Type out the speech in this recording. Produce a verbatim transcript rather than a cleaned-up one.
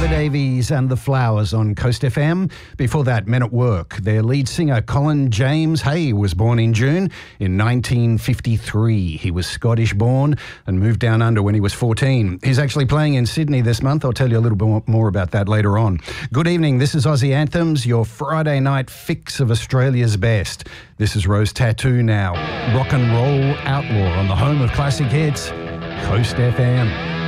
Trevor Davies and the Flowers on Coast F M. Before that, Men at Work. Their lead singer, Colin James Hay, was born in June in nineteen fifty-three. He was Scottish-born and moved down under when he was fourteen. He's actually playing in Sydney this month. I'll tell you a little bit more about that later on. Good evening. This is Aussie Anthems, your Friday night fix of Australia's best. This is Rose Tattoo now. Rock and roll outlaw on the home of classic hits, Coast F M.